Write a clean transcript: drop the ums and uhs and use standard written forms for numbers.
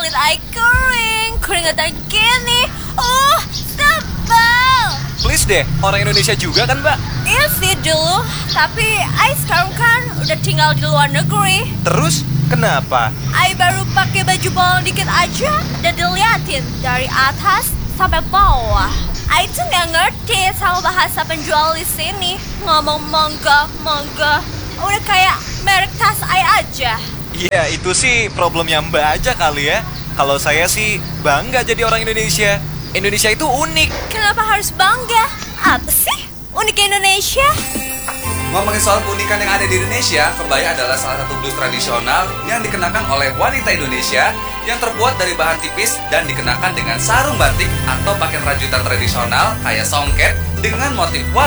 kulit I kering, keringetan gini. Sebel. Please deh, orang Indonesia juga kan mbak? Iya sih dulu, tapi I sekarang kan udah tinggal di luar negeri. Terus, kenapa? I baru pakai baju bolong dikit aja dan diliatin dari atas sampai bawah. I tuh nggak ngerti sama bahasa penjual di sini. Ngomong monggo, udah kayak merek tas I aja. Iya, itu sih problemnya mbak aja kali ya. Kalau saya sih bangga jadi orang Indonesia. Indonesia itu unik. Kenapa harus bangga? Apa sih unik Indonesia? Ngomongin soal keunikan yang ada di Indonesia, kebaya adalah salah satu blus tradisional yang dikenakan oleh wanita Indonesia yang terbuat dari bahan tipis dan dikenakan dengan sarung batik atau pakaian rajutan tradisional kayak songket dengan motif warna